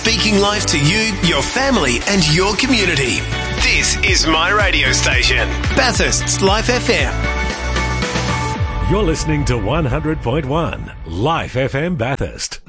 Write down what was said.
speaking life to you, your family and your community. This is my radio station, Bathurst's Life FM. You're listening to 100.1 Life FM Bathurst.